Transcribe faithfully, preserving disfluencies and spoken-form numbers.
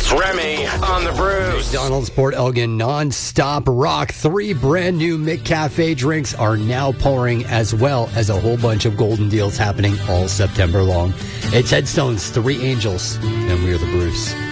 It's Remy on the Bruce. McDonald's Port Elgin non-stop rock. Three brand new McCafe drinks are now pouring, as well as a whole bunch of golden deals happening all September long. It's Headstone's Three Angels, and we're the Bruce.